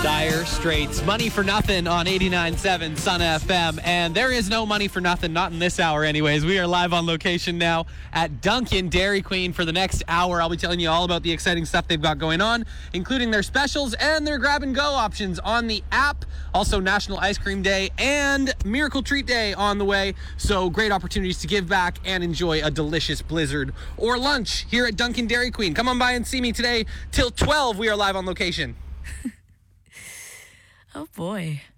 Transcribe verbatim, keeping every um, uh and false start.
Dire Straits, Money for Nothing on eighty-nine point seven Sun F M. And there is no money for nothing, not in this hour anyways. We are live on location now at Dunkin' Dairy Queen for the next hour. I'll be telling you all about the exciting stuff they've got going on, including their specials and their grab-and-go options on the app. Also, National Ice Cream Day and Miracle Treat Day on the way. So great opportunities to give back and enjoy a delicious blizzard or lunch here at Dunkin' Dairy Queen. Come on by and see me today till twelve. We are live on location. Oh boy.